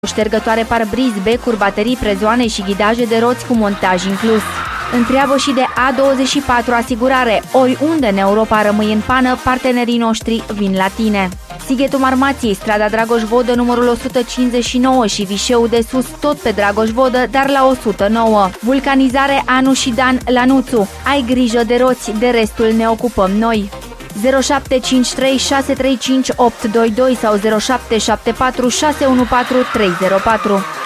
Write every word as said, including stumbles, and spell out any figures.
ștergătoare parbriz, becuri, baterii, prezoane și ghidaje de roți cu montaj inclus. Întreabă și de A douăzeci și patru Asigurare. Oriunde în Europa rămâi în pană, partenerii noștri vin la tine. Sighetul Marmației, strada Dragoș Vodă, numărul o sută cincizeci și nouă și Vișeu de Sus, tot pe Dragoș Vodă, dar la o sută nouă. Vulcanizare Anu și Dan Lanuțu. Ai grijă de roți, de restul ne ocupăm noi. zero șapte cinci trei șase trei cinci opt doi doi sau zero șapte șapte patru șase unu patru trei zero patru.